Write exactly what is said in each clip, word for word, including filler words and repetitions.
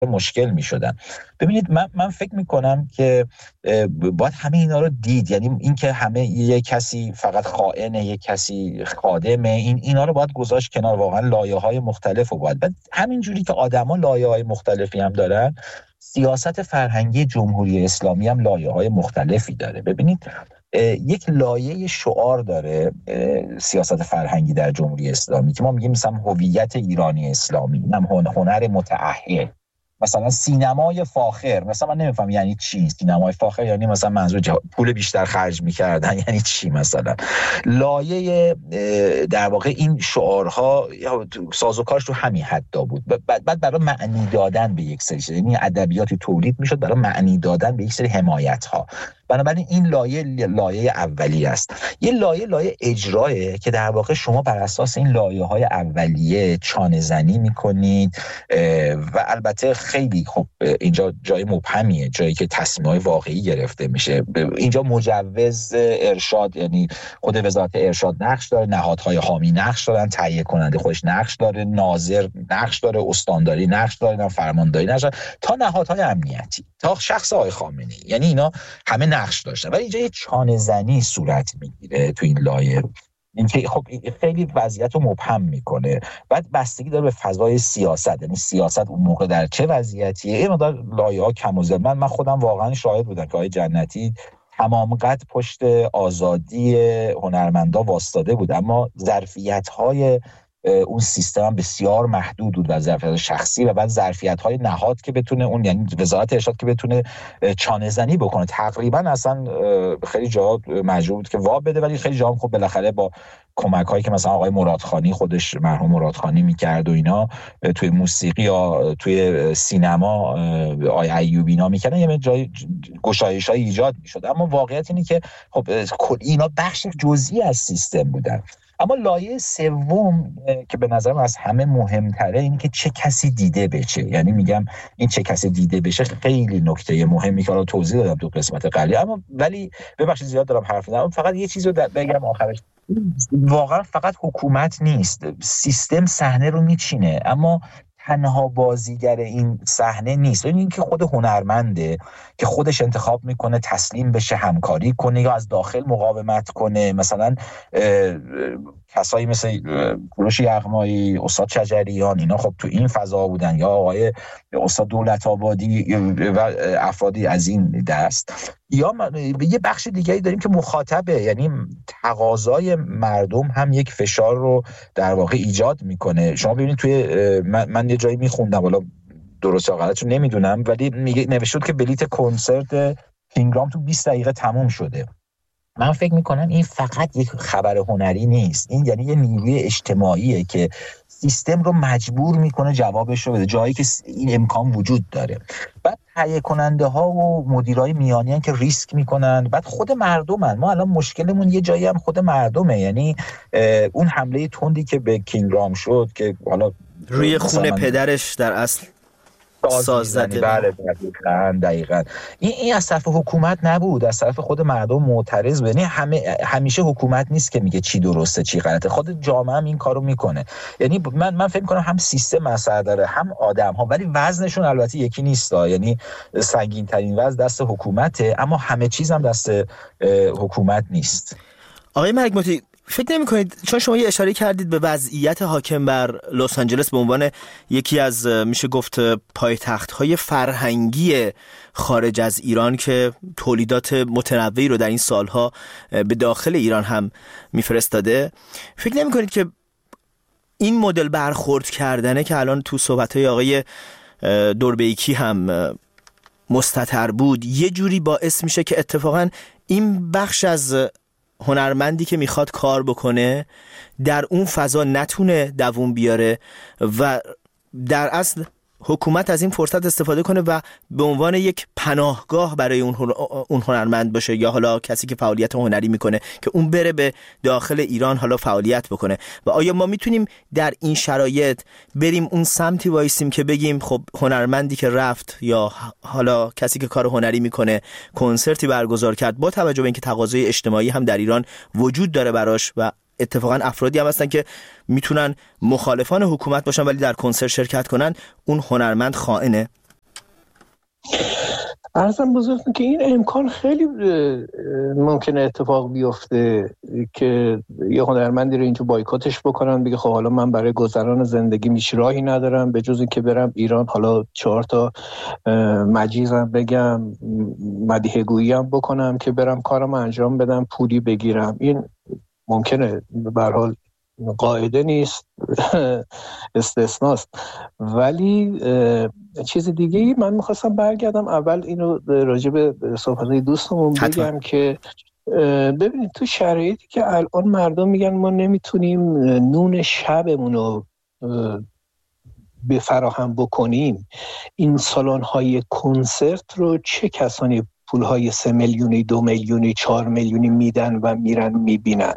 مشکل میشدن. ببینید من من فکر میکنم که باید همه اینا رو دید، یعنی این که همه یک کسی فقط خائنه، یک کسی خادمه، این اینا رو باید گذاشت کنار. واقعا لایه‌های مختلف رو باید بعد همین جوری که آدما لایه‌های مختلفی هم دارن، سیاست فرهنگی جمهوری اسلامی هم لایه‌های مختلفی داره. ببینید یک لایه شعار داره سیاست فرهنگی در جمهوری اسلامی که ما میگیم مثلا هویت ایرانی اسلامی، هم هنر متأهل، مثلا سینمای فاخر. مثلا من نمیفهم یعنی چی سینمای فاخر، یعنی مثلا منظور پول بیشتر خرج میکردن یعنی چی؟ مثلا لایه در واقع این شعارها سازوکارش تو همین حدا بود. بعد بعد برای معنی دادن به یک سری، یعنی ادبیاتی تولید میشد برای معنی دادن به یک سری حمایت ها. بنابراین این لایه لایه اولیه است. یه لایه لایه اجرایه که در واقع شما بر اساس این لایه‌های اولیه چانه زنی میکنید و البته خیلی خب اینجا جای مبهمیه، جایی که تصمیم‌های واقعی گرفته میشه. اینجا مجوز ارشاد، یعنی خود وزارت ارشاد نقش داره، نهادهای حامی نقش دارن، تهیه کننده خودش نقش داره، ناظر نقش داره، استانداری نقش داره، فرمانداری نقش داره، تا نهادهای امنیتی، تا شخص آقای خامنه‌ای، یعنی اینا همه نقش داشتن. ولی اینجا یه چانه زنی صورت میگیره تو این لایه، اینکه خب خیلی وضعیت رو مبهم میکنه. بعد بستگی داره به فضای سیاست، یعنی سیاست اون موقع در چه وضعیتیه. این مقدار لایه ها کم و زیاد، من من خودم واقعا شاهد بودم که آقای جنتی تمام قد پشت آزادی هنرمندا واسطاده بود، اما ظرفیت‌های اون سیستم هم بسیار محدود بود و ظرفیت شخصی و بعد ظرفیت های نهاد که بتونه اون، یعنی وزارت ارشاد که بتونه چانه زنی بکنه. تقریبا اصلا خیلی جا مجبور بود که واب بده، ولی خیلی جا هم خب بالاخره با کمک هایی که مثلا آقای مرادخانی خودش مرحوم مرادخانی میکرد و اینا توی موسیقی یا توی سینما آقای ایوبی اینا میکردن، یه جای گشایش های ایجاد میشد. اما واقعیت اینه که خب اینا بخش جزئی از سیستم بودن. اما لایه سوم که به نظرم از همه مهمتره اینه که چه کسی دیده بشه. یعنی میگم این چه کسی دیده بشه خیلی نکته مهمی که الان توضیح دادم تو قسمت قبلی، اما ولی ببخشید زیاد دارم حرف میزنم، فقط یه چیزو بگم آخرش. واقعا فقط حکومت نیست، سیستم صحنه رو میچینه، اما تنها بازیگر این صحنه نیست. این که خود هنرمنده که خودش انتخاب میکنه تسلیم بشه، همکاری کنه یا از داخل مقاومت کنه. مثلا کسایی مثل کوروش یغمایی، استاد شجریان، اینا خب تو این فضا بودن، یا آقای استاد دولت‌آبادی و افرادی از این دست. یا یه بخش دیگری داریم که مخاطبه، یعنی تقاضای مردم هم یک فشار رو در واقع ایجاد میکنه. شما ببینید توی من, من یه جایی میخوندم، حالا درست یا غلطش نمیدونم، ولی میگه نوشته بود که بلیت کنسرت کینگرام تو بیست دقیقه تموم شده. من فکر میکنم این فقط یک خبر هنری نیست، این یعنی یه نیروی اجتماعیه که سیستم رو مجبور میکنه جوابش رو بده جایی که این امکان وجود داره. بعد تهیه کننده ها و مدیرای میانی هن که ریسک میکنن، بعد خود مردمن. ما الان مشکلمون یه جایی هم خود مردمه، یعنی اون حمله تندی که به کینگرام شد که حالا روی خون پدرش در اصل ساز زده. بله دقیقاً دقیقاً این این از طرف حکومت نبود، از طرف خود مردم معترض بود. یعنی همه همیشه حکومت نیست که میگه چی درسته چی غلطه، خود جامعه هم این کارو میکنه. یعنی من من فکر میکنم هم سیستم اثر داره هم آدم ها، ولی وزنشون البته یکی نیست. یعنی سنگین ترین وزن دست حکومته، اما همه چیز هم دست حکومت نیست. آقای ملک موتی، فکر نمی کنید چون شما یه اشاره کردید به وضعیت حاکم بر لس آنجلس به عنوان یکی از میشه گفت پایتخت‌های فرهنگی خارج از ایران که تولیدات متنوعی رو در این سالها به داخل ایران هم میفرستاده، فکر نمی کنید که این مدل برخورد کردنه که الان تو صحبت‌های آقای دوربیکی هم مستتر بود یه جوری باعث میشه که اتفاقا این بخش از هنرمندی که میخواد کار بکنه در اون فضا نتونه دووم بیاره و در اصل حکومت از این فرصت استفاده کنه و به عنوان یک پناهگاه برای اون هنرمند باشه، یا حالا کسی که فعالیت هنری میکنه که اون بره به داخل ایران حالا فعالیت بکنه. و آیا ما میتونیم در این شرایط بریم اون سمتی وایسیم که بگیم خب هنرمندی که رفت یا حالا کسی که کار هنری میکنه کنسرتی برگزار کرد، با توجه به اینکه تقاضای اجتماعی هم در ایران وجود داره براش و اتفاقا افرادی هم هستن که میتونن مخالفان حکومت باشن ولی در کنسرت شرکت کنن، اون هنرمند خائنه؟ عرضم بزرگتون که این امکان خیلی ممکنه اتفاق بیفته که یه هنرمندی رو اینجا بایکاتش بکنن، بگه خب حالا من برای گذران زندگی میش راهی ندارم به جز این که برم ایران، حالا چهار تا مجیزم بگم، مدیحه گویی هم بکنم که برم کارم انجام بدم پولی بگیرم. این ممکنه، به هر حال قاعده نیست، استثناست. ولی چیز دیگه ای من میخواستم برگردم اول اینو راجع به صحبتهای دوستمون بگم که ببینید تو شرایطی که الان مردم میگن ما نمیتونیم نون شبمون رو به فراهم بکنیم، این سالن های کنسرت رو چه کسانی پولهای سه میلیونی، دو میلیونی، چهار میلیونی میدن و میرن میبینن؟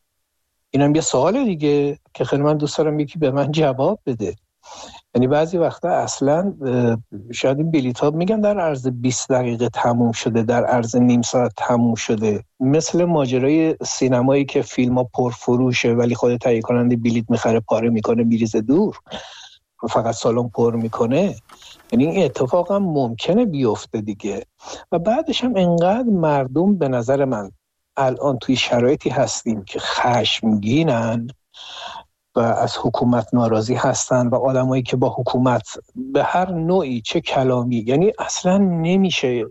اینم یه سوال دیگه که خیلی من دوست دارم یکی به من جواب بده. یعنی بعضی وقتا اصلا شاید این بلیط ها میگن در عرض بیست دقیقه تموم شده، در عرض نیم ساعت تموم شده، مثل ماجرای سینمایی که فیلم ها پرفروشه ولی خود تهیه کننده بلیط میخره پاره میکنه میریزه دور، فقط سالن پر میکنه. یعنی این اتفاق هم ممکنه بیفته دیگه. و بعدش هم انقدر مردم به نظر من الان توی شرایطی هستیم که خشمگینن و از حکومت ناراضی هستن و آدمایی که با حکومت به هر نوعی چه کلامی، یعنی اصلا نمیشه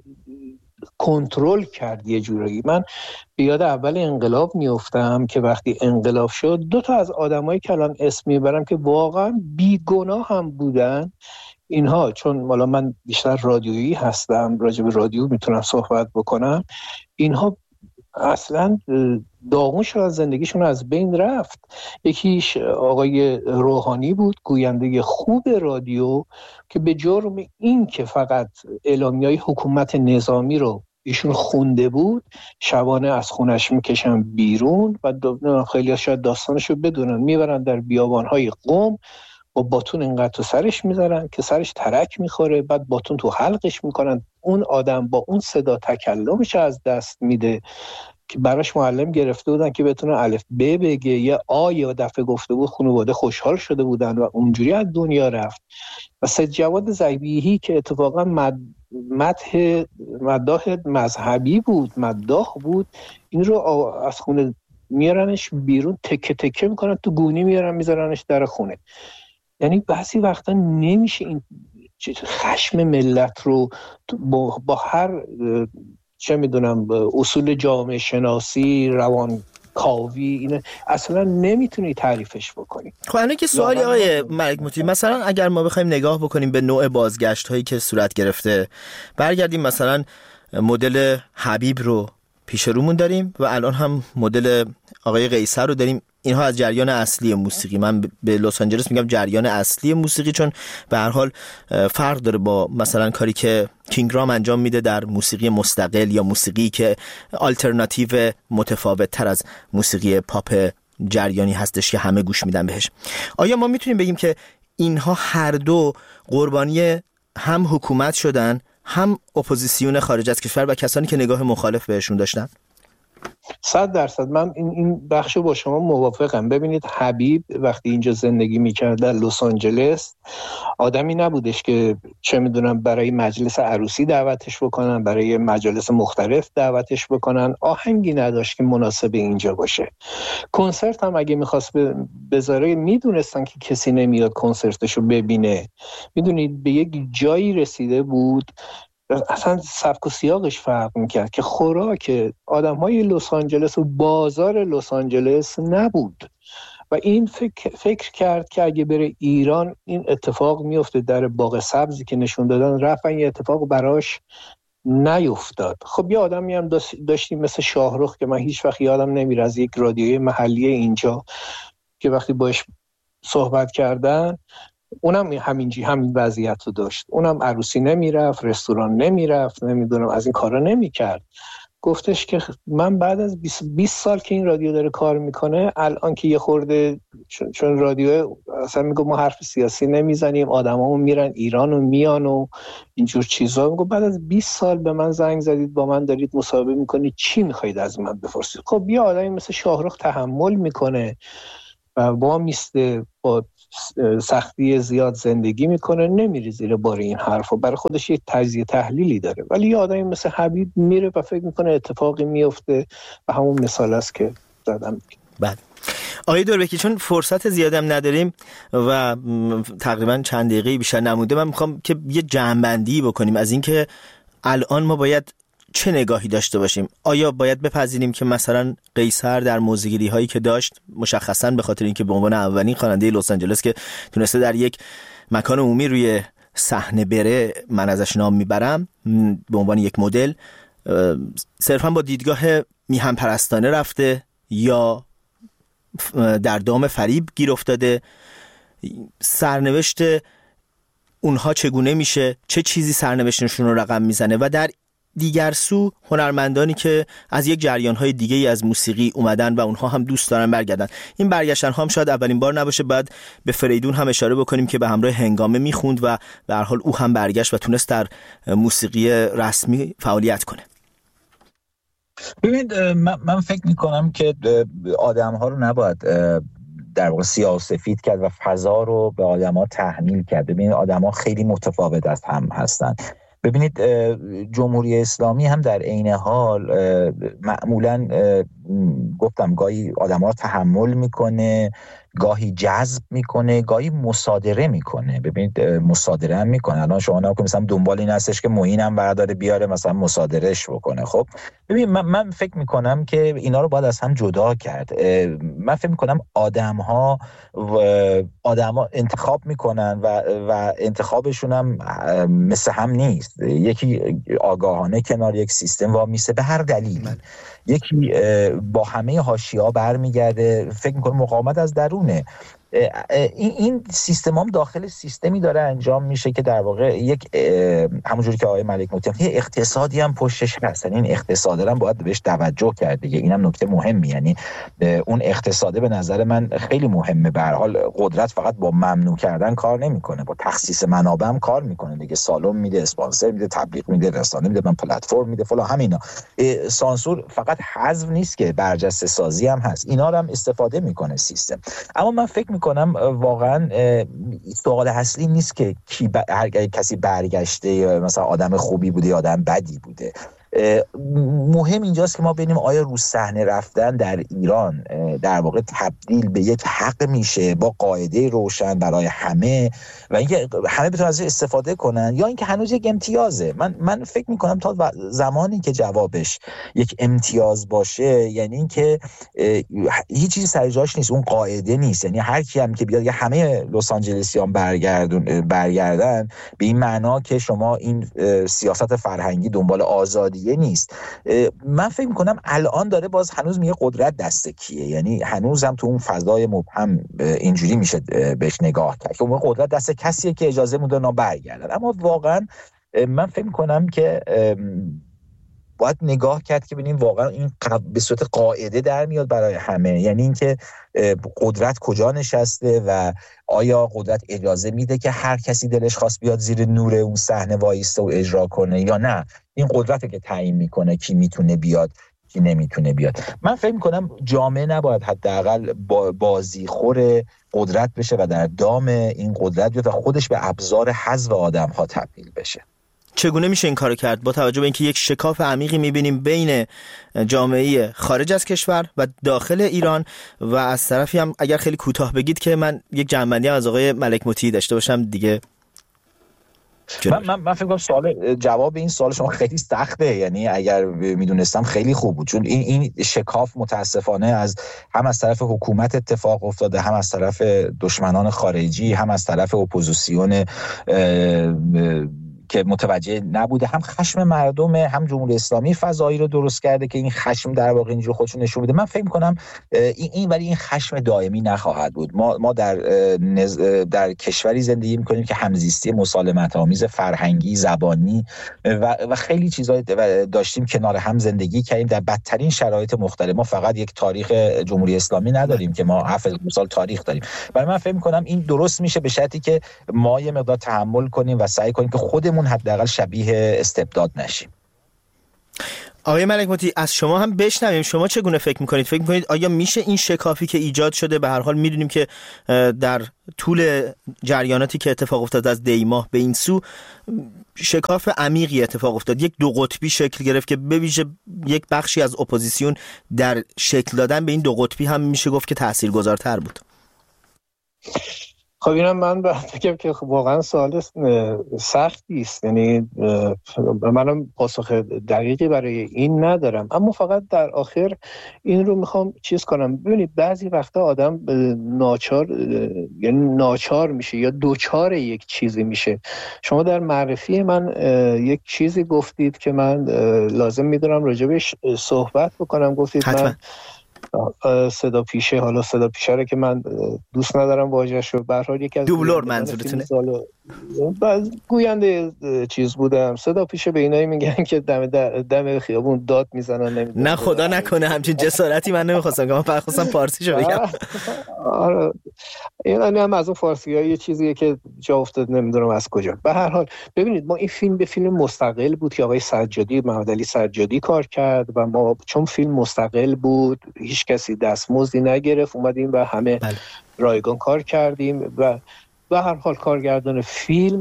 کنترل کرد یه جورایی. من به یاد اول انقلاب میافتم که وقتی انقلاب شد دو تا از آدمایی که الان اسم میبرم که واقعا بیگناه هم بودن، اینها چون مالا من بیشتر رادیویی هستم، راجع به رادیو میتونم صحبت بکنم، اینها اصلا داغون شد، از زندگیشون از بین رفت. یکیش آقای روحانی بود، گوینده خوب رادیو، که به جرم این که فقط اعلامیه‌های حکومت نظامی رو ایشون خونده بود شبانه از خونش میکشن بیرون و خیلی شاید داستانشو بدونن، میبرن در بیابانهای قم با باتون اینقدر تو سرش میذارن که سرش ترک میخوره، بعد باتون تو حلقش میکنن. اون آدم با اون صدا تکلمش از دست میده که براش معلم گرفته بودن که بتونه الف ب بگه، یه آ یه دفعه گفته بود خانواده خوشحال شده بودن و اونجوری از دنیا رفت. و سید جواد ضیبیهی که اتفاقا مد... مدح مداح مذهبی بود، مداح بود، این رو از خونه میارنش بیرون، تکه تکه میکنن تو گونی میارن میذارنش در خونه. یعنی بعضی وقتا نمیشه این خشم ملت رو با, با هر چه میدونم اصول جامعه شناسی، روان کاوی، این اصلا نمیتونی تعریفش بکنی. خب الان که سوالی آقای ملک مطیع، مثلا اگر ما بخوایم نگاه بکنیم به نوع بازگشت هایی که صورت گرفته، برگردیم مثلا مدل حبیب رو پیش رومون داریم و الان هم مدل آقای قیصر رو داریم. اینها از جریان اصلی موسیقی، من به لس آنجلس میگم جریان اصلی موسیقی، چون به هر حال فرق داره با مثلا کاری که کینگ رام انجام میده در موسیقی مستقل یا موسیقی که آلترناتیو متفاوت تر از موسیقی پاپ جریانی هستش که همه گوش میدن بهش. آیا ما میتونیم بگیم که اینها هر دو قربانی هم حکومت شدن، هم اپوزیسیون خارج از کشور و کسانی که نگاه مخالف بهشون داشتن؟ صد درصد من این این بخشو با شما موافقم. ببینید حبیب وقتی اینجا زندگی میکرد در لس آنجلس، آدمی نبودش که چه میدونم برای مجلس عروسی دعوتش بکنن، برای مجالس مختلف دعوتش بکنن، آهنگی نداشت که مناسب اینجا باشه. کنسرت هم اگه میخواست بذاره میدونستن که کسی نمیاد کنسرتشو ببینه. میدونید به یک جایی رسیده بود اصلا سبک و سیاقش فرق میکرد که خوراک آدم های لس آنجلس و بازار لس آنجلس نبود و این فکر, فکر کرد که اگه بره ایران این اتفاق میفته. در باغ سبزی که نشون دادن رفتن، یه اتفاق براش نیفتاد. خب یه آدمی هم داشتیم مثل شاهرخ که من هیچ وقت یادم نمیره از یک رادیوی محلی اینجا که وقتی باش صحبت کردن اونم همینجی همین وضعیت رو داشت. اونم عروسی نمیرفت، رستوران نمیرفت، نمیدونم از این کارا نمیکرد. گفتش که من بعد از بیست سال که این رادیو داره کار میکنه، الان که یه خورده چون, چون رادیو اصلا میگه ما حرف سیاسی نمیزنیم، آدمامون میرن ایران و میان و اینجور چیزا، میگه بعد از بیست سال به من زنگ زدید، با من دارید مصاحبه میکنید، چی میخواید از من بپرسید؟ خب یه آدمی مثل شاهرخ تحمل میکنه و با میسته، با سختی زیاد زندگی میکنه، نمیره زیر بار این حرف و برای خودش یک تجزیه تحلیلی داره. ولی یه آدمی مثل حبیب میره و فکر میکنه اتفاقی میفته و همون مثال است که زدم. بعد آقای دوربکی، چون فرصت زیادم نداریم و تقریبا چند دقیقه بیشتر نمونده، من میخوام که یه جمع‌بندی بکنیم از اینکه الان ما باید چه نگاهی داشته باشیم. آیا باید بپذیریم که مثلا قیصر در موزگیری هایی که داشت، مشخصا به خاطر اینکه به عنوان اولین خواننده لس آنجلس که تونسته در یک مکان عمومی روی صحنه بره، من ازش نام میبرم به عنوان یک مدل، صرفا با دیدگاه میهن پرستانه رفته یا در دام فریب گیر افتاده؟ سرنوشت اونها چگونه میشه؟ چه چیزی سرنوشتشون رو رقم میزنه؟ و در دیگر سو هنرمندانی که از یک جریان‌های دیگه‌ای از موسیقی اومدن و اونها هم دوست دارن برگردن. این برگشتن هم شاید اولین بار نباشه. بعد به فریدون هم اشاره بکنیم که به همراه هنگامه میخوند و به هر حال او هم برگشت و تونست در موسیقی رسمی فعالیت کنه. ببینید، من, من فکر میکنم که آدم‌ها رو نباید در واقع سیاه و سفید کرد و فضا رو به آدم‌ها تحمیل کرد. ببینید آدم‌ها خیلی متفاوت از هم هستن. ببینید جمهوری اسلامی هم در عین حال معمولاً گفتم گاهی آدم‌ها رو تحمل میکنه، گاهی جذب میکنه، گاهی مصادره میکنه. ببینید مصادره هم میکنه. الان شما نگاه کنید مثلا دنبال این هستش که معین هم برداره بیاره مثلا مصادرهش بکنه. خب ببین من, من فکر میکنم که اینا رو باید از هم جدا کرد. من فکر میکنم آدم‌ها و آدم‌ها انتخاب میکنن و و انتخابشون هم مثل هم نیست. یکی آگاهانه کنار یک سیستم وامیسته به هر دلیل، یکی با همه حاشیه‌ها برمیگرده. فکر میکنم مقاومت از درونه. این این سیستم هم داخل سیستمی داره انجام میشه که در واقع یک همونجوری که آقای ملک موتی یه اقتصادی هم پشتش هست. این اقتصاد هم باید بهش توجه کرد دیگه. اینم نکته مهمی. یعنی اون اقتصاده به نظر من خیلی مهمه. به هر حال قدرت فقط با ممنوع کردن کار نمیکنه، با تخصیص منابع هم کار میکنه دیگه. سالن میده، اسپانسر میده، تبلیغ میده، رسانه میده، من پلتفرم میده، فلان همینا. سانسور فقط حذف نیست که برجسته سازی هم هست. اینا رو هم استفاده میکنه سیستم. اما من فکر میکنم واقعا سوال اصلی نیست که کی ب... هر کسی برگشته یا مثلا آدم خوبی بوده یا آدم بدی بوده. مهم اینجاست که ما ببینیم آیا رو صحنه رفتن در ایران در واقع تبدیل به یک حق میشه با قاعده روشن برای همه و اینکه همه بتونن ازش استفاده کنن، یا اینکه هنوز یک امتیازه. من من فکر میکنم تا زمانی که جوابش یک امتیاز باشه، یعنی اینکه هیچ چیزی سر جاش نیست، اون قاعده نیست. یعنی هر کی هم که بیاد یا همه لس آنجلسیان برگردون برگردن به این معنا که شما این سیاست فرهنگی دنبال آزادی نیست. من فکر میکنم الان داره باز هنوز میگه قدرت دست کیه. یعنی هنوز هم تو اون فضای مبهم اینجوری میشه بهش نگاه کرد که اون قدرت دست کسیه که اجازه میده اونا برگردن. اما واقعا من فکر میکنم که باید نگاه کرد که ببینیم واقعا این به صورت قاعده در میاد برای همه. یعنی اینکه قدرت کجا نشسته و آیا قدرت اجازه میده که هر کسی دلش خواست بیاد زیر نور اون صحنه وایسته و اجرا کنه، یا نه این قدرته که تعیین میکنه کی میتونه بیاد کی نمیتونه بیاد. من فکر میکنم جامعه نباید حداقل بازیخور قدرت بشه و در دام این قدرت بیاد و خودش به ابزار حذف آدم‌ها تبدیل بشه. چگونه میشه این کارو کرد با توجه به اینکه یک شکاف عمیقی میبینیم بین جامعه خارج از کشور و داخل ایران، و از طرفی هم اگر خیلی کوتاه بگید که من یک جمع‌بندی از آقای ملک موتی داشته باشم دیگه. من من من فکر کنم سوال جواب این سوال شما خیلی سخته. یعنی اگر میدونستم خیلی خوب بود، چون این این شکاف متاسفانه از هم از طرف حکومت اتفاق افتاده، هم از طرف دشمنان خارجی، هم از طرف اپوزیسیون که متوجه نبوده. هم خشم مردم، هم جمهوری اسلامی فضایی رو درست کرده که این خشم در واقع اینجوری خودشون نشون بده. من فکر می‌کنم این این ولی این خشم دائمی نخواهد بود. ما ما در نز... در کشوری زندگی می‌کنیم که همزیستی مسالمت‌آمیز فرهنگی، زبانی و, و خیلی چیزا داشتیم، کنار هم زندگی کردیم در بدترین شرایط مختلف. ما فقط یک تاریخ جمهوری اسلامی نداریم که ما هفت سال تاریخ داریم. ولی من فکر می‌کنم این درست میشه به شرطی که ما یه مقدار تحمل کنیم و سعی کنیم که خودمون حداقل شبیه استبداد نشیم. آقای ملک موتی، از شما هم بشنویم، شما چگونه فکر میکنید؟ فکر میکنید آیا میشه این شکافی که ایجاد شده، به هر حال میدونیم که در طول جریاناتی که اتفاق افتاد از دی ماه به این سو شکاف عمیقی اتفاق افتاد، یک دو قطبی شکل گرفت که به ویژه یک بخشی از اپوزیسیون در شکل دادن به این دو قطبی هم میشه گفت که تاثیرگذارتر بود؟ خب اینم من بگم که واقعا سوال سختی است، یعنی منم پاسخ دقیقی برای این ندارم، اما فقط در آخر این رو میخوام چیز کنم. ببینید بعضی وقتا آدم ناچار یعنی ناچار میشه یا دوچار یک چیزی میشه. شما در معرفی من یک چیزی گفتید که من لازم میدونم راجبش صحبت بکنم. گفتید حتما. من صدا پیشه، حالا صدا پیشه رو که من دوست ندارم واژه‌ش رو، به هر حال یکی از دوبلور منظورتونه؟ بعد گوینده چیز بودم، صدا پیشه به اینایی میگن که دم دم خیابون داد میزنن. نمیدونم نه خدا نکنه همچین جسارتی من نمیخواستم که من فقط خواستم فارسیشو بگم. آره این هم از اون فارسی‌ها یه چیزیه که جا افتاد نمیدونم از کجا. به هر حال ببینید ما این فیلم به فیلم مستقل بود که آقای سجادی، محمد علی سجادی کار کرد و ما چون فیلم مستقل بود هیچ کسی دستمزدی نگرفت، اومدیم و همه بله. رایگان کار کردیم و به هر حال کارگردان فیلم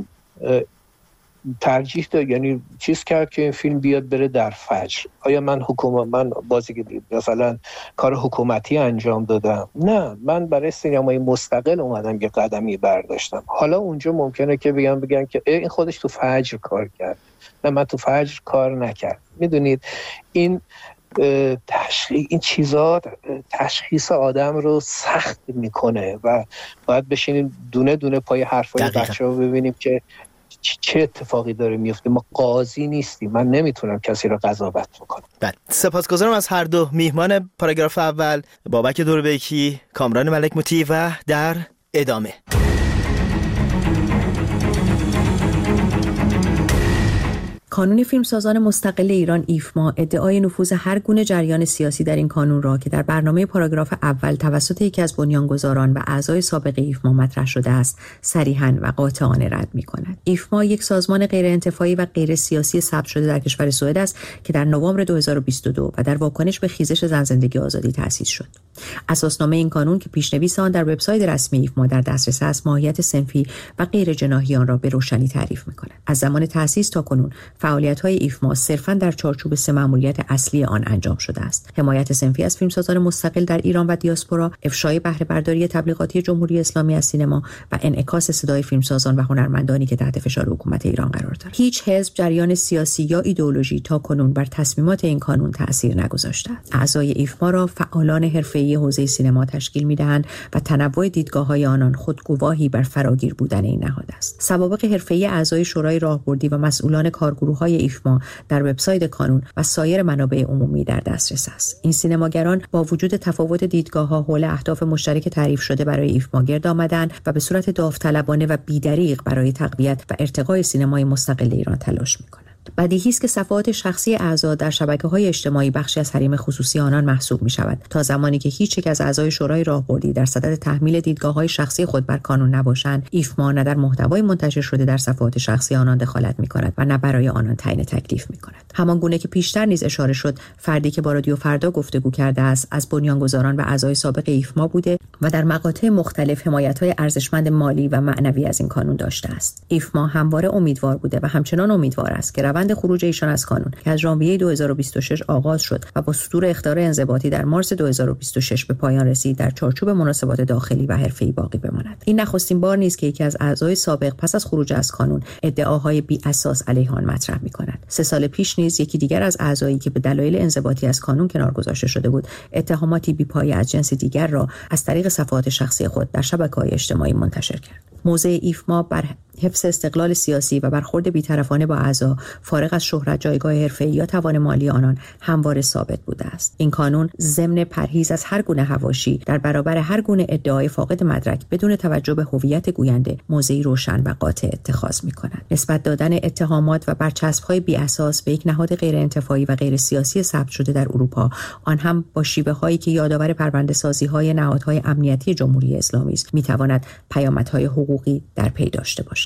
ترجیح داد، یعنی چیز کرد که این فیلم بیاد بره در فجر. آیا من حکومت من بازی مثلا کار حکومتی انجام دادم؟ نه، من برای سینمای مستقل اومدم یه قدمی برداشتم. حالا اونجا ممکنه که بگم بگن که این خودش تو فجر کار کرد، نه من تو فجر کار نکرد. میدونید این تشخیص این چیزا تشخیص آدم رو سخت میکنه و باید بشینیم دونه دونه پای حرفای بچه‌ها ببینیم که چه اتفاقی داره میفته. ما قاضی نیستیم، من نمیتونم کسی رو قضاوت بکنم. بله، سپاسگزارم از هر دو میهمان پاراگراف اول، بابک دوربیکی، کامران ملک موتی، و در ادامه کانون فیلمسازان مستقل ایران ایفما ادعای نفوذ هر گونه جریان سیاسی در این کانون را که در برنامه پاراگراف اول توسط یکی از بنیانگذاران و اعضای سابق ایفما مطرح شده است صریحاً و قاطعانه رد می‌کند. ایفما یک سازمان غیرانتفاعی و غیر سیاسی ثبت شده در کشور سوئد است که در نوامبر دو هزار و بیست و دو و در واکنش به خیزش زن زندگی آزادی تأسیس شد. اساسنامه این کانون که پیشنویس آن در وبسایت رسمی ایفما در دسترس است، ماهیت صنفی و غیر جناحی آن را به روشنی تعریف می‌کند. از زمان تأسیس تا کنون فعالیت‌های ایفما صرفاً در چارچوب سه مأموریت اصلی آن انجام شده است: حمایت صنفی از فیلمسازان مستقل در ایران و دیاسپورا، افشای بهره برداری تبلیغاتی جمهوری اسلامی از سینما و انعکاس صدای فیلمسازان و هنرمندانی که تحت فشار حکومت ایران قرار دارند. هیچ حزب، جریان سیاسی یا ایدئولوژی تا کنون بر تصمیمات این کانون تأثیر نگذاشته است. اعضای ایفما را فعالان حرفه‌ای حوزه سینما تشکیل می‌دهند و تنوع دیدگاه‌های آنان خود گواهی بر فراگیر بودن این نهاد است. سوابق حرفه‌ای اعضای شورای راهبردی و مسئولان کارگروه‌های ایفما در وبسایت کانون و سایر منابع عمومی در دسترس است. این سینماگران با وجود تفاوت دیدگاه‌ها حول اهداف مشترک تعریف شده برای ایفما گرد آمدند و به صورت داوطلبانه و بی‌دریغ برای تقویت و ارتقای سینمای مستقل ایران تلاش می‌کنند. بدیهی است که صفحات شخصی اعضا در شبکه‌های اجتماعی بخشی از حریم خصوصی آنان محسوب می‌شود تا زمانی که هیچ یک از اعضای شورای راهبردی در صدد تحمیل دیدگاه‌های شخصی خود بر کانون نباشند، ایفما نه در محتوای منتشر شده در صفحات شخصی آنان دخالت می‌کند و نه برای آنان تعیین تکلیف می‌کند. همان گونه که پیشتر نیز اشاره شد، فردی که با رادیو فردا گفتگو کرده است از بنیانگذاران و اعضای سابق ایفما بوده و در مقاطع مختلف حمایت‌های ارزشمند مالی و معنوی از این کانون داشته است. ایفما همواره امیدوار بوده و همچنان امیدوار است که روند خروج ایشان از کانون که از ژانویه دو هزار و بیست و شش آغاز شد و با صدور اخطار انضباطی در مارس دو هزار و بیست و شش به پایان رسید، در چارچوب مناسبات داخلی و حرفه‌ای باقی بماند. این نخستین بار نیست که یکی از اعضای سابق پس از خروج از کانون ادعاهای بی اساس علیه آن مطرح می‌کند. سه سال پیش نیز یکی دیگر از اعضایی که به دلایل انضباطی از کانون کنار گذاشته شده بود، اتهاماتی بی‌پایه از جنس دیگر را از طریق صفحات شخصی خود در شبکه‌های اجتماعی منتشر کرد. موضع ایفما بر حفظ استقلال سیاسی و برخورد بی‌طرفانه با اعضا فارغ از شهرت، جایگاه حرفه‌ای یا توان مالی آنان همواره ثابت بوده است. این کانون ضمن پرهیز از هر گونه حواشی در برابر هر گونه ادعای فاقد مدرک بدون توجه به هویت گوینده موضعی روشن و قاطع اتخاذ می‌کند. نسبت دادن اتهامات و برچسب‌های بی‌اساس به یک نهاد غیرانتفاعی و غیر سیاسی ثبت شده در اروپا، آن هم با شیوه‌هایی که یادآور پرونده‌سازی‌های نهادهای امنیتی جمهوری اسلامی است، می‌تواند پیامدهای حقوقی در پی داشته باشد.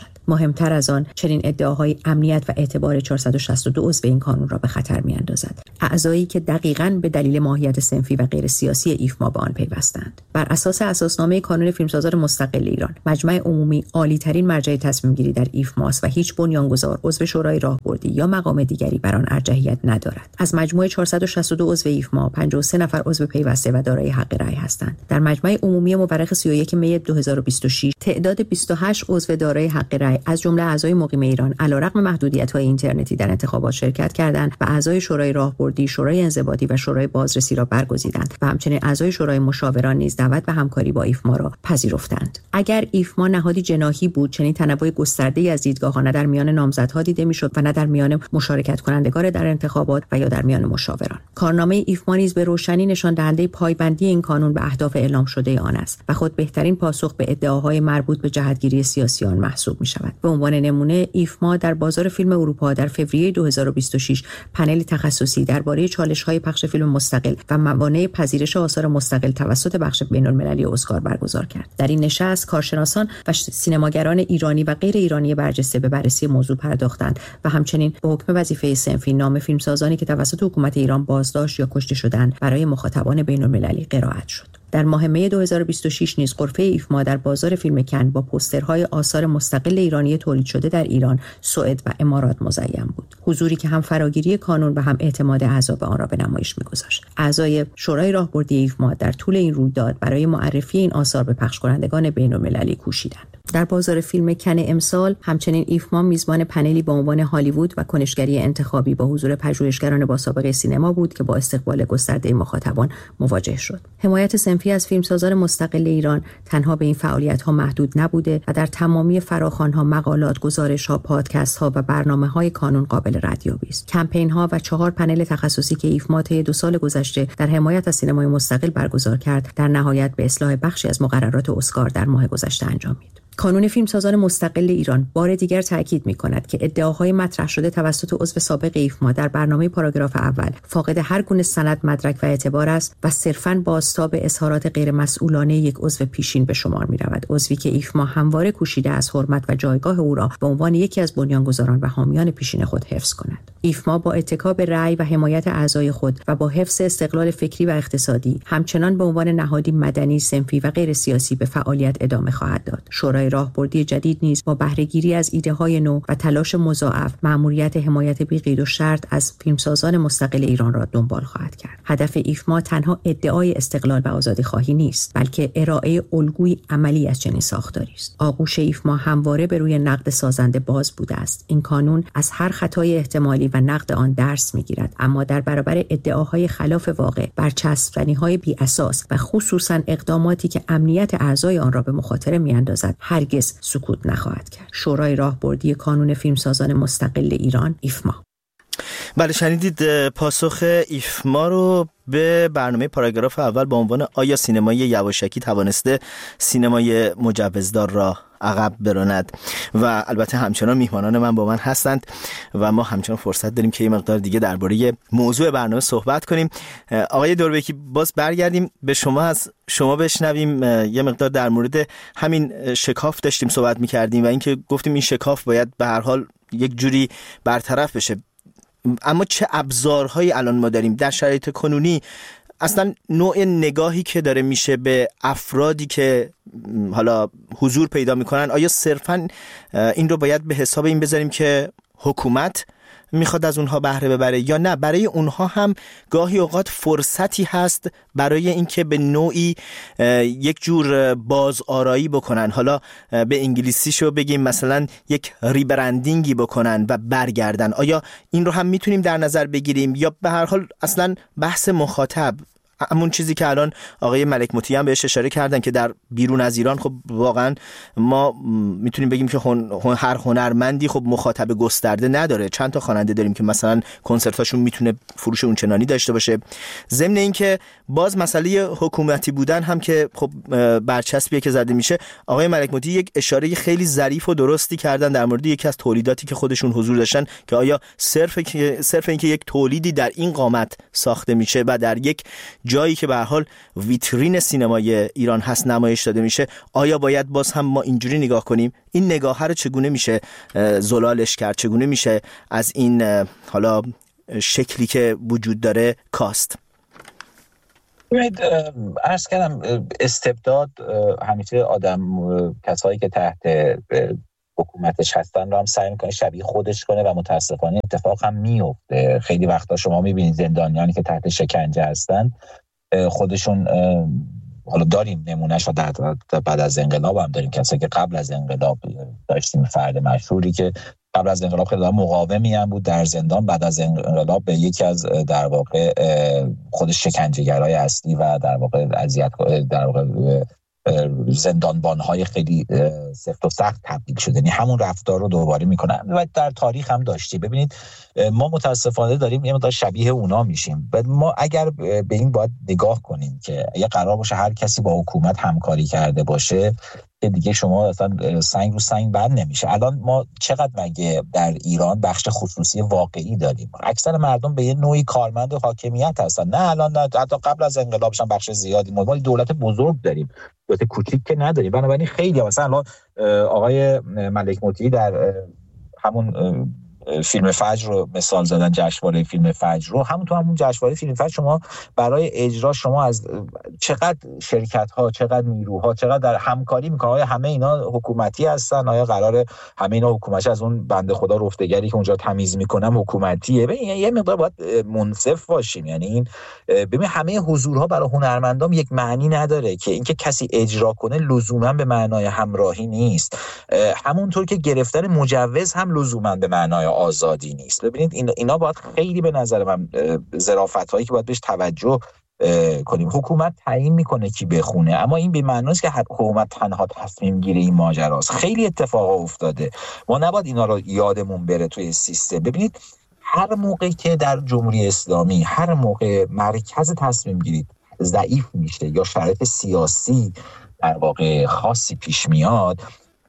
باشد. مهمتر از آن، چنین ادعاهای امنیت و اعتبار چهارصد و شصت و دو عضو این کانون را به خطر می‌اندازد. اعضایی که دقیقاً به دلیل ماهیت صنفی و غیر سیاسی ایفما به آن پیوستند. بر اساس اساسنامه کانون فیلمسازان مستقل ایران، مجمع عمومی عالی‌ترین مرجع تصمیم‌گیری در ایفماست و هیچ بنیانگذار، عضو شورای راهبردی یا مقام دیگری بر آن ارجحیت ندارد. از مجموع چهارصد و شصت و دو عضو ایفما، پنجاه و سه نفر عضو پیوسته و دارای حق رأی هستند. در مجمع عمومی مورخ سی و یک می دو هزار و بیست و شش، تعداد بیست و هشت عضو دارای حق رأی از جمله اعضای مقیم ایران علیرغم محدودیت‌های اینترنتی در انتخابات شرکت کردند و اعضای شورای راهبردی، شورای انضباطی و شورای بازرسی را برگزیدند و همچنین اعضای شورای مشاوران نیز دعوت به همکاری با ایفما را پذیرفتند. اگر ایفما نهادی جناحی بود، چنین تنوع گسترده‌ای از دیدگاه‌ها نه در میان نامزدها دیده می‌شد و نه در میان مشارکت کنندگان در انتخابات و یا در میان مشاوران. کارنامه ایفما نیز به روشنی نشان دهنده پایبندی این کانون به اهداف اعلام شده آن است و خود بهترین پاسخ به ادعاهای مربوط به جهتگیری سیاسی آن محسوب می‌شود. به عنوان نمونه، ایفما در بازار فیلم اروپا در فوریه دو هزار و بیست و شش پنل تخصصی درباره چالش‌های پخش فیلم مستقل و موانع پذیرش آثار مستقل توسط بخش بین‌المللی اسکار برگزار کرد. در این نشست کارشناسان و سینماگران ایرانی و غیر ایرانی برجسته به بررسی موضوع پرداختند و همچنین به حکم وظیفه صنفی نام فیلمسازانی که توسط حکومت ایران بازداشت یا کشته شدند برای مخاطبان بین‌المللی قرائت شد. در ماه می دو هزار و بیست و شش نیز غرفه ایفما در بازار فیلم کن با پوسترهای آثار مستقل ایرانی تولید شده در ایران، سوئد و امارات مزین بود. حضوری که هم فراگیری کانون و هم اعتماد اعضا به آن را به نمایش می‌گذاشت. اعضای شورای راهبردی ایفما در طول این رویداد برای معرفی این آثار به پخش کنندگان بین‌المللی کوشیدند. در بازار فیلم کن امسال همچنین ایفما میزبان پنلی با عنوان هالیوود و کنشگری انتخابی با حضور پژوهشگران با سابقه سینما بود که با استقبال گسترده مخاطبان مواجه شد. حمایت صنفی از فیلمسازان مستقل ایران تنها به این فعالیت‌ها محدود نبوده و در تمامی فراخوان‌ها، مقالات، گزارش‌ها، پادکست‌ها و برنامه‌های کانون قابل ردیابی است. کمپین‌ها و چهار پنل تخصصی که ایفما طی دو سال گذشته در حمایت از سینمای مستقل برگزار کرد، در نهایت به اصلاح بخشی از مقررات اسکار در ماه گذشته انجامید. کانون فیلمسازان مستقل ایران بار دیگر تاکید می‌کند که ادعاهای مطرح شده توسط عضو سابق ایفما در برنامه پاراگراف اول فاقد هر گونه سند، مدرک و اعتبار است و صرفاً بازتاب اظهارات غیرمسئولانه یک عضو پیشین به شمار می‌رود. عضوی که ایفما همواره کوشیده از حرمت و جایگاه او را به عنوان یکی از بنیانگذاران و حامیان پیشین خود حفظ کند. ایفما با اتکا به رأی و حمایت اعضای خود و با حفظ استقلال فکری و اقتصادی همچنان به عنوان نهادی مدنی، صنفی و غیر سیاسی به فعالیت ادامه خواهد داد. شورای راهبردی جدید نیز با بهره‌گیری از ایده‌های نو و تلاش مضاعف مأموریت حمایت بی قید و شرط از فیلمسازان مستقل ایران را دنبال خواهد کرد. هدف ایفما تنها ادعای استقلال و آزادی خواهی نیست، بلکه ارائه الگوی عملی از چنین ساختاری است. آغوش ایفما همواره به روی نقد سازنده باز بوده است. این کانون از هر خطای احتمالی و نقد آن درس می‌گیرد، اما در برابر ادعاهای خلاف واقع، برچسب‌زنی‌های بی اساس و خصوصاً اقداماتی که امنیت اعضای آن را به مخاطره می‌اندازد، هرگز سکوت نخواهد کرد. شورای راهبردی کانون فیلمسازان مستقل ایران، ایفما. بله، شنیدید پاسخ ایفما رو به برنامه پاراگراف اول با عنوان آیا سینمای یواشکی توانسته سینمای مجوزدار را عقب براند. و البته همچنان میهمانان من با من هستند و ما همچنان فرصت داریم که یه مقدار دیگه درباره موضوع برنامه صحبت کنیم. آقای دوربکی، باز برگردیم به شما، از شما بشنویم. یه مقدار در مورد همین شکاف داشتیم صحبت میکردیم و اینکه گفتیم این شکاف باید به هر حال یک جوری برطرف بشه. اما چه ابزارهایی الان ما داریم در شرایط کنونی؟ اصلا نوع نگاهی که داره میشه به افرادی که حالا حضور پیدا میکنن، آیا صرفا این رو باید به حساب این بذاریم که حکومت میخواد از اونها بهره ببره، یا نه برای اونها هم گاهی اوقات فرصتی هست برای اینکه به نوعی یک جور بازآرایی بکنن، حالا به انگلیسیشو بگیم مثلا یک ریبرندینگی بکنن و برگردن؟ آیا این رو هم میتونیم در نظر بگیریم، یا به هر حال اصلا بحث مخاطب، همون چیزی که الان آقای ملک مطیعی هم بهش اشاره کردن که در بیرون از ایران خب واقعا ما میتونیم بگیم که هن، هر هنرمندی خب مخاطب گسترده نداره. چند تا خواننده داریم که مثلا کنسرتاشون میتونه فروش اونچنانی داشته باشه. ضمن این که باز مسئله حکومتی بودن هم که خب برچسبیه که زده میشه. آقای ملک مطیعی یک اشاره خیلی ظریف و درستی کردن در مورد یکی از تولیداتی که خودشون حضور داشتن که آیا صرف صرف اینکه یک تولیدی در این قامت ساخته میشه و در یک جایی که به هر حال ویترین سینمای ایران هست نمایش داده میشه، آیا باید باز هم ما اینجوری نگاه کنیم؟ این نگاه رو چگونه میشه زلالش کرد؟ چگونه میشه از این حالا شکلی که وجود داره کاست؟ عرض کردم استبداد همیشه آدم کسایی که تحت حکومتش هستن رو هم سعی میکنه شبیه خودش کنه و متاسفانه اتفاق هم میفته. خیلی وقتا شما میبینید زندانیانی که تحت شکنجه هستن خودشون، حالا داریم نمونهش رو در بعد از انقلاب هم داریم، کسایی که قبل از انقلاب داشتیم فرد مشهوری که قبل از انقلاب خیلی مقاومی هم بود در زندان، بعد از انقلاب به یکی از در واقع خود شکنجه‌گرای اصلی و در واقع اذیت در واقع زندانبان‌های خیلی سفت و سخت تبدیل شده. یعنی همون رفتار رو دوباره میکنن و در تاریخ هم داشتی. ببینید ما متاسفانه داریم یه مقدار شبیه اونا میشیم. ما اگر به این باید نگاه کنیم که اگه قرار باشه هر کسی با حکومت همکاری کرده باشه که دیگه شما اصلا سنگ رو سنگ بند نمیشه. الان ما چقدر مگه در ایران بخش خصوصی واقعی داریم؟ اکثر مردم به یه نوعی کارمند حاکمیت هستن. نه الان، نه حتی قبل از انقلابش هم بخش زیادی. ما دولت بزرگ داریم، دولت کوچیک که نداریم. بنابراین خیلی مثلا الان آقای ملک مطیعی در همون فیلم فجر رو مثال زدن، جشنواره فیلم فجر رو، همون تو همون جشنواره فیلم فجر شما برای اجرا شما از چقدر شرکت ها، چقدر نیروها، چقدر در همکاری میکنن. آیا همه اینا حکومتی هستن؟ آیا قراره همه اینا حکومتی از اون بنده خدا رفتگری که اونجا تمیز میکنن حکومتیه؟ ببین یه مقدار باید منصف باشیم. یعنی این ببین همه حضورها برای هنرمندان یک معنی نداره که اینکه کسی اجرا کنه لزوما به معنای همراهی نیست. همونطور که گرفتن مجوز هم لزوما به معنای آزادی نیست. ببینید این اینا باید خیلی به نظر من ظرافت‌هایی که باید بهش توجه کنیم. حکومت تعیین میکنه کی بخونه، اما این به معنی نیست که حکومت تنها تصمیم گیره این ماجراست. خیلی اتفاقا افتاده، ما نباید اینا رو یادمون بره توی سیستم. ببینید هر موقع که در جمهوری اسلامی هر موقع مرکز تصمیم گیری ضعیف میشه یا شرایط سیاسی در واقع خاصی پیش میاد،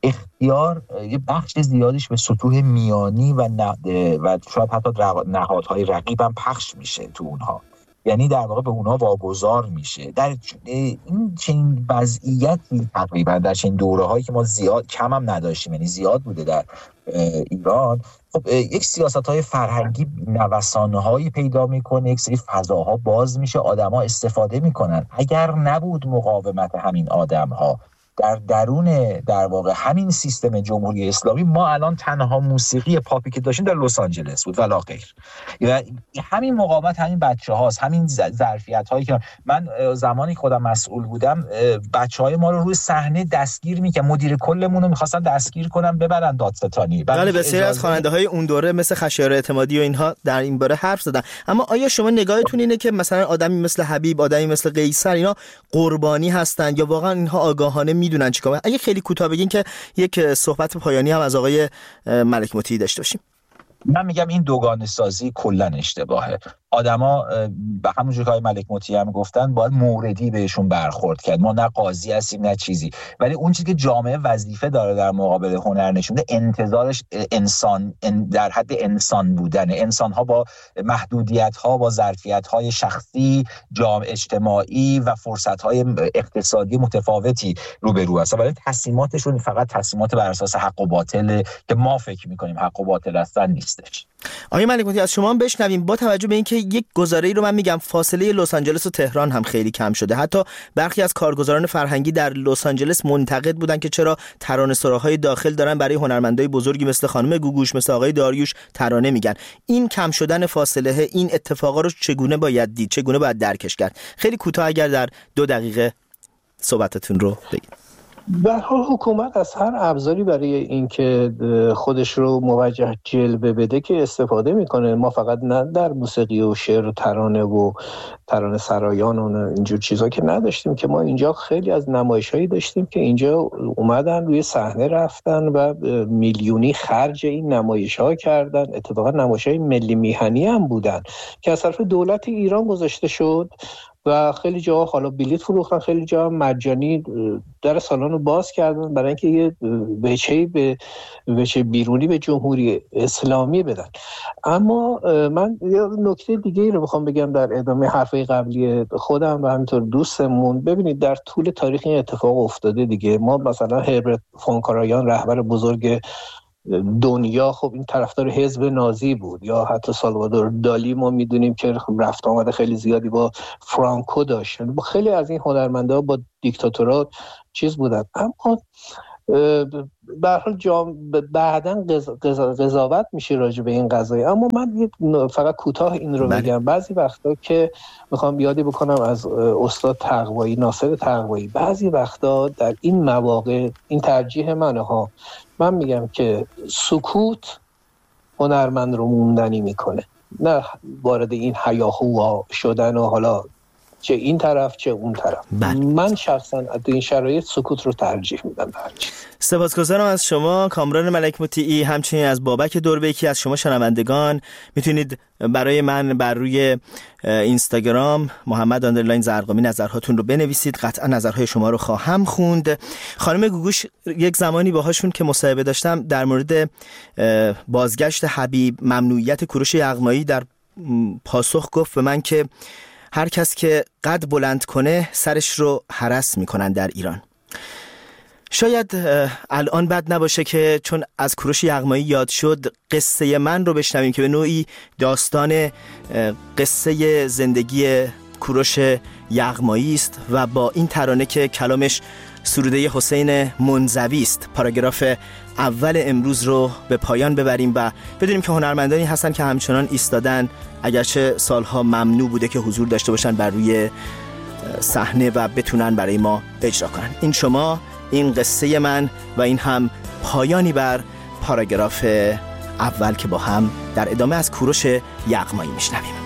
اختیار یه بخش زیادیش به سطوح میانی و و شاید حتی نهادهای رقیب هم پخش میشه تو اونها. یعنی در واقع به اونها واگذار میشه. در این چنین وضعیتی تقریبا در چنین دوره‌هایی که ما زیاد کم هم نداشتیم، یعنی زیاد بوده در ایران، خب یک سیاست‌های فرهنگی نوسان‌هایی پیدا میکنه، یک سری فضاها باز میشه، آدم‌ها استفاده میکنن. اگر نبود مقاومت همین آدم‌ها در درون در واقع همین سیستم جمهوری اسلامی، ما الان تنها موسیقی پاپی که داشتیم در لس آنجلس بود ولا غیر. و همین مقاومت همین بچه‌هاست، همین ظرفیت‌هایی که من زمانی خودم مسئول بودم بچه‌های ما رو روی صحنه دستگیر می‌کردن، مدیر کلمون رو می‌خواستن دستگیر کنن ببرن دادستانی. بله بسیاری از خواننده‌های اون دوره مثل خشایار اعتمادی و اینها در این باره حرف زدن. اما آیا شما نگاهتون اینه که مثلا آدمی مثل حبیب، آدمی مثل قیصر اینا قربانی هستن یا واقعا اینها آگاهانه میدونن چیکار؟ اگه خیلی کوتاه بگین که یک صحبت پایانی هم از آقای ملک مطیعی داشته باشیم. من میگم این دوگانه سازی کلا اشتباهه. آدما به همون جوری که ملک مطیعی هم گفتن باید موردی بهشون برخورد کرد. ما نه قاضی هستیم نه چیزی، ولی اون چیزی که جامعه وظیفه داره در مقابل هنر نشونه، انتظارش انسان در حد انسان بودن. انسان‌ها با محدودیت‌ها، با ظرفیت‌های شخصی، جامعه اجتماعی و فرصت‌های اقتصادی متفاوتی روبرو هستن، ولی تصمیماتشون فقط تصمیمات بر اساس حق و باطل که ما فکر می‌کنیم حق و باطل هستن نیستش. آقای ملک مطیعی از شما هم بشنویم، با توجه به اینکه یک گزاره‌ای رو من میگم فاصله لس آنجلس و تهران هم خیلی کم شده، حتی برخی از کارگزاران فرهنگی در لس آنجلس منتقد بودن که چرا ترانه‌سراهای داخل دارن برای هنرمندای بزرگی مثل خانم گوگوش، مثل آقای داریوش ترانه میگن. این کم شدن فاصله، این اتفاقا رو چگونه باید دید، چگونه باید درکش کرد؟ خیلی کوتاه اگر در دو دقیقه صحبتتون رو بگید. به حال حکومت از هر ابزاری برای اینکه خودش رو موجه جلوه بده که استفاده میکنه. ما فقط نه در موسیقی و شعر و ترانه و ترانه سرایان و اینجور چیزا که نداشتیم، که ما اینجا خیلی از نمایش‌هایی داشتیم که اینجا اومدن روی صحنه رفتن و میلیونی خرج این نمایش‌ها کردن. اتفاقا نمایش‌های ملی میهنی هم بودن که از طرف دولت ایران گذاشته شد و خیلی جاها حالا بلیط فروختن، خیلی جاها مجانی در سالن رو باز کردن برای اینکه یه وجهی به وجه بیرونی به جمهوری اسلامی بدن. اما من یه نکته دیگه ای رو بخوام بگم در ادامه حرفای قبلی خودم و همینطور دوستمون. ببینید در طول تاریخ این اتفاق افتاده دیگه. ما مثلا هربرت فون کاراین رهبر بزرگ دنیا خب این طرفدار حزب نازی بود، یا حتی سالوادور دالی ما میدونیم که رفت آمد خیلی زیادی با فرانکو داشت. با خیلی از این هنرمندا با دیکتاتورها چیز بودن. اما به هر حال جام بعداً قضاوت میشه راجع به این قضیه. اما من فقط کوتاه این رو بگم، بعضی وقتا که میخوام یادی بکنم از استاد تقوایی، ناصر تقوایی، بعضی وقتا در این مواقع این ترجیح منه ها، من میگم که سکوت هنرمند رو موندنی میکنه، نه وارد این هیاهو شدن و حالا چه این طرف چه اون طرف. بله. من شخصا در این شرایط سکوت رو ترجیح میدم به هر چیز. سپاسگزارم از شما کامران ملک مطیعی، همچنین از بابک دوربیکی. از شما شنوندگان میتونید برای من بر روی اینستاگرام محمد اندرلاین زرقامی نظرهاتون رو بنویسید، قطعا نظرهای شما رو خواهم خوند. خانم گوگوش یک زمانی باهاشون که مصاحبه داشتم در مورد بازگشت حبیب، ممنوعیت کوروش یغمایی، در پاسخ گفت به من که هر کس که قد بلند کنه سرش رو هرس میکنن در ایران. شاید الان بد نباشه که چون از کوروش یغمایی یاد شد قصه من رو بشنویم که به نوعی داستان قصه زندگی کوروش یغمایی است و با این ترانه که کلامش سروده حسین منزوی است پاراگراف اول امروز رو به پایان ببریم و بدونیم که هنرمندانی هستن که همچنان ایستادن اگرچه سالها ممنوع بوده که حضور داشته باشن بر روی صحنه و بتونن برای ما اجرا کنن. این شما، این قصه من و این هم پایانی بر پاراگراف اول که با هم در ادامه از کوروش یغمایی میشنویم.